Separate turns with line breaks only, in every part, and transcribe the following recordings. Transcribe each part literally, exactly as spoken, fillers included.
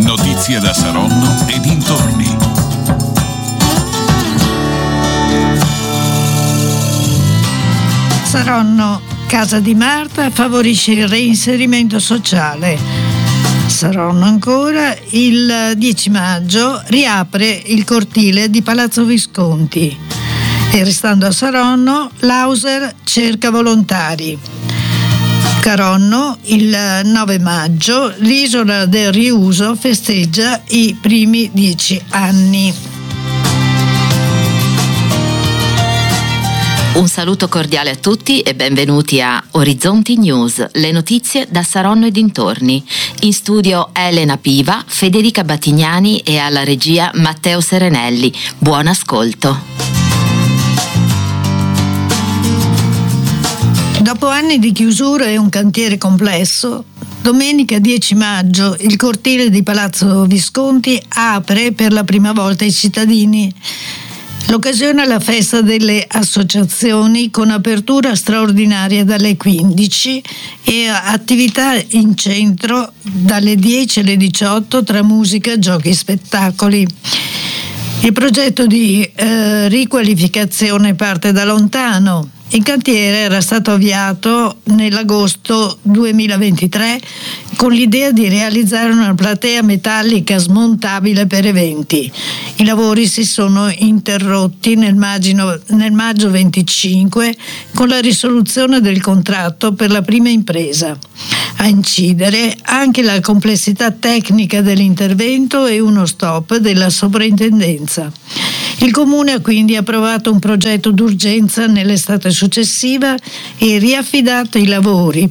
Notizie da Saronno e dintorni.
Saronno, Casa di Marta favorisce il reinserimento sociale. Saronno ancora, il dieci maggio riapre il cortile di Palazzo Visconti. E restando a Saronno, l'Auser cerca volontari. Caronno, il nove maggio, l'isola del riuso festeggia i primi dieci anni.
Un saluto cordiale a tutti e benvenuti a Orizzonti News, le notizie da Saronno e dintorni. In studio Elena Piva, Federica Battignani e alla regia Matteo Serenelli. Buon ascolto.
Dopo anni di chiusura e un cantiere complesso, domenica dieci maggio il cortile di Palazzo Visconti apre per la prima volta ai cittadini. L'occasione è la festa delle associazioni con apertura straordinaria dalle quindici e attività in centro dalle dieci alle diciotto tra musica, giochi e spettacoli. Il progetto di eh, riqualificazione parte da lontano. Il cantiere era stato avviato nell'agosto duemilaventitré con l'idea di realizzare una platea metallica smontabile per eventi. I lavori si sono interrotti nel, maggio, nel maggio venticinque con la risoluzione del contratto per la prima impresa. A incidere anche la complessità tecnica dell'intervento e uno stop della soprintendenza. Il Comune ha quindi approvato un progetto d'urgenza nell'estate successiva e riaffidato i lavori,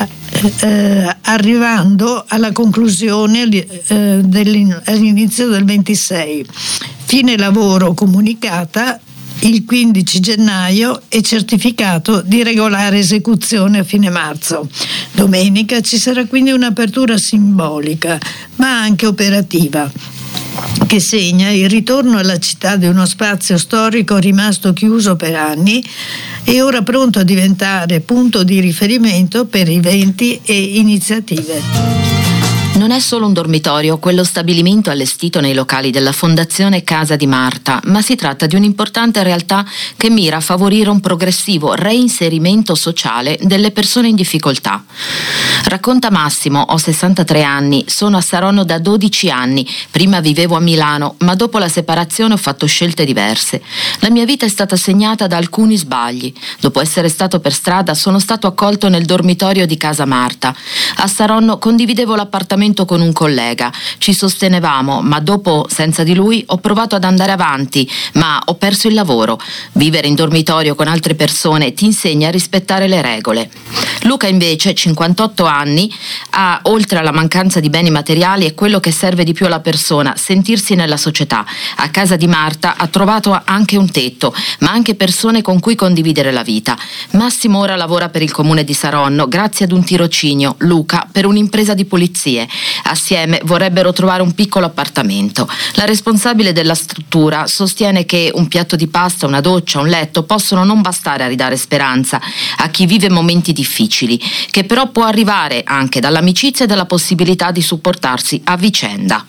eh, arrivando alla conclusione eh, all'inizio del ventisei. Fine lavoro comunicata il quindici gennaio e certificato di regolare esecuzione a fine marzo. Domenica ci sarà quindi un'apertura simbolica, ma anche operativa, che segna il ritorno alla città di uno spazio storico rimasto chiuso per anni e ora pronto a diventare punto di riferimento per eventi e iniziative.
Non è solo un dormitorio quello stabilimento allestito nei locali della Fondazione Casa di Marta, ma si tratta di un'importante realtà che mira a favorire un progressivo reinserimento sociale delle persone in difficoltà. Racconta Massimo, ho sessantatré anni, sono a Saronno da dodici anni, prima vivevo a Milano, ma dopo la separazione ho fatto scelte diverse. La mia vita è stata segnata da alcuni sbagli. Dopo essere stato per strada sono stato accolto nel dormitorio di Casa Marta. A Saronno condividevo l'appartamento con un collega, ci sostenevamo, ma dopo, senza di lui, ho provato ad andare avanti, ma ho perso il lavoro. Vivere in dormitorio con altre persone ti insegna a rispettare le regole. Luca invece, cinquantotto anni, ha, oltre alla mancanza di beni materiali, è quello che serve di più alla persona, sentirsi nella società. A Casa di Marta ha trovato anche un tetto, ma anche persone con cui condividere la vita. Massimo ora lavora per il comune di Saronno, grazie ad un tirocinio, Luca per un'impresa di pulizie. Assieme vorrebbero trovare un piccolo appartamento. La responsabile della struttura sostiene che un piatto di pasta, una doccia, un letto possono non bastare a ridare speranza a chi vive momenti difficili, che però può arrivare anche dall'amicizia e dalla possibilità di supportarsi a vicenda.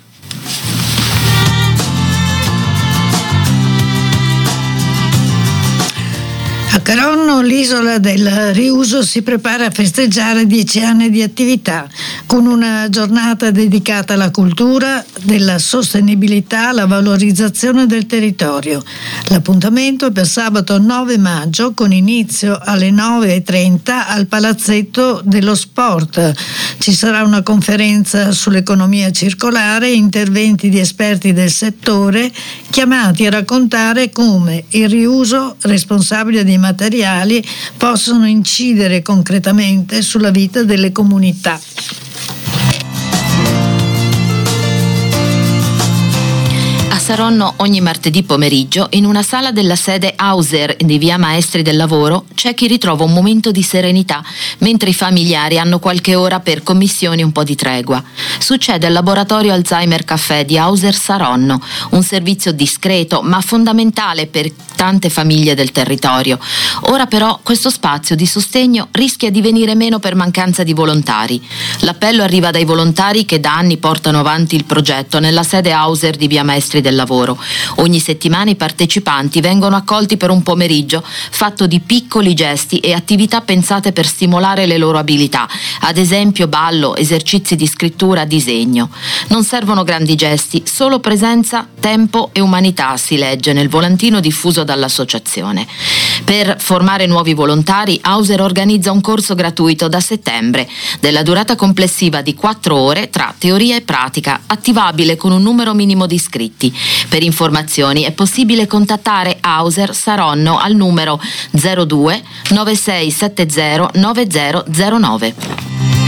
A Caronno l'isola del riuso si prepara a festeggiare dieci anni di attività con una giornata dedicata alla cultura, della sostenibilità, alla valorizzazione del territorio. L'appuntamento è per sabato nove maggio con inizio alle nove e trenta al Palazzetto dello Sport. Ci sarà una conferenza sull'economia circolare e interventi di esperti del settore chiamati a raccontare come il riuso responsabile di materiali possono incidere concretamente sulla vita delle comunità.
A Saronno ogni martedì pomeriggio in una sala della sede Hauser di via Maestri del Lavoro c'è chi ritrova un momento di serenità mentre i familiari hanno qualche ora per commissioni, un po' di tregua. Succede al laboratorio Alzheimer Caffè di Hauser Saronno, un servizio discreto ma fondamentale per tante famiglie del territorio. Ora però questo spazio di sostegno rischia di venire meno per mancanza di volontari. L'appello arriva dai volontari che da anni portano avanti il progetto nella sede Hauser di via Maestri del Lavoro. Ogni settimana i partecipanti vengono accolti per un pomeriggio fatto di piccoli gesti e attività pensate per stimolare le loro abilità, ad esempio ballo, esercizi di scrittura, disegno. Non servono grandi gesti, solo presenza, tempo e umanità, si legge nel volantino diffuso dall'associazione. Per formare nuovi volontari, Hauser organizza un corso gratuito da settembre, della durata complessiva di quattro ore tra teoria e pratica, attivabile con un numero minimo di iscritti. Per informazioni è possibile contattare Hauser Saronno al numero zero due nove sei sette zero nove zero zero nove.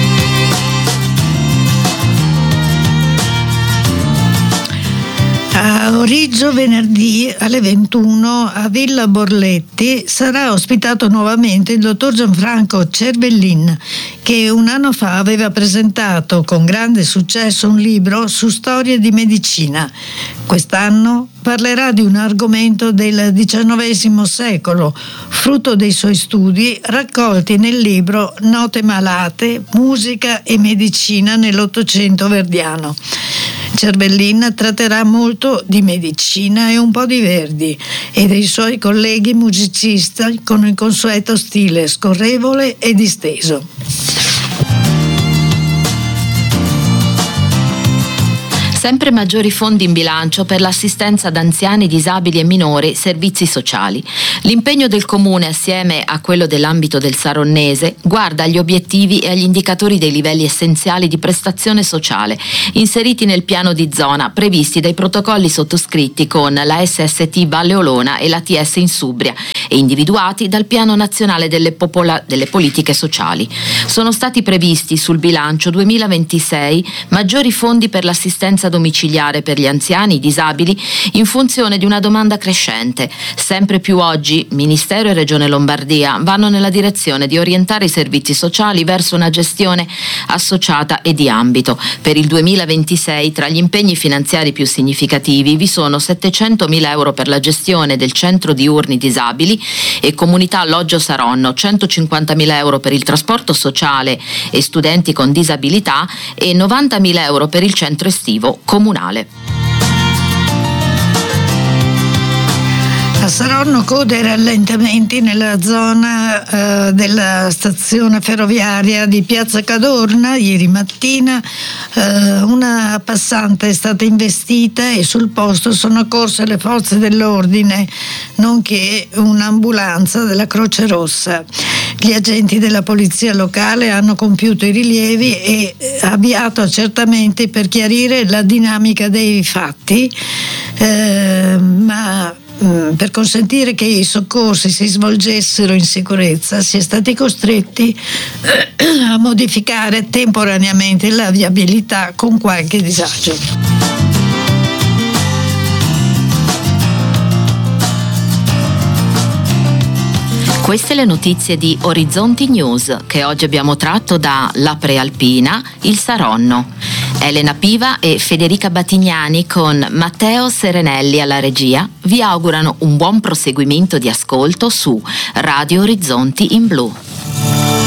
A Origgio venerdì alle ventuno a Villa Borletti sarà ospitato nuovamente il dottor Gianfranco Cervellin, che un anno fa aveva presentato con grande successo un libro su storie di medicina. Quest'anno parlerà di un argomento del diciannovesimo secolo, frutto dei suoi studi raccolti nel libro Note malate, musica e medicina nell'Ottocento verdiano. Cervellin tratterà molto di medicina e un po' di Verdi e dei suoi colleghi musicisti con il consueto stile scorrevole e disteso.
Sempre maggiori fondi in bilancio per l'assistenza ad anziani, disabili e minori, servizi sociali. L'impegno del Comune, assieme a quello dell'ambito del Saronnese, guarda agli obiettivi e agli indicatori dei livelli essenziali di prestazione sociale, inseriti nel piano di zona previsti dai protocolli sottoscritti con la S S T Valle Olona e l'A T S Insubria e individuati dal Piano Nazionale delle, Popola- delle Politiche Sociali. Sono stati previsti sul bilancio duemilaventisei maggiori fondi per l'assistenza domiciliare per gli anziani, disabili, in funzione di una domanda crescente. Sempre più oggi Ministero e Regione Lombardia vanno nella direzione di orientare i servizi sociali verso una gestione associata e di ambito. Per il duemilaventisei tra gli impegni finanziari più significativi vi sono settecentomila euro per la gestione del centro diurni disabili e comunità Alloggio Saronno, centocinquantamila euro per il trasporto sociale e studenti con disabilità e novantamila euro per il centro estivo comunale.
A Saronno code e rallentamenti nella zona eh, della stazione ferroviaria di Piazza Cadorna. Ieri mattina eh, una passante è stata investita e sul posto sono accorse le forze dell'ordine, nonché un'ambulanza della Croce Rossa. Gli agenti della polizia locale hanno compiuto i rilievi e avviato accertamenti per chiarire la dinamica dei fatti, eh, ma per consentire che i soccorsi si svolgessero in sicurezza si è stati costretti a modificare temporaneamente la viabilità con qualche disagio.
Queste le notizie di Orizzonti News che oggi abbiamo tratto da La Prealpina, il Saronno. Elena Piva e Federica Battignani con Matteo Serenelli alla regia vi augurano un buon proseguimento di ascolto su Radio Orizzonti in Blu.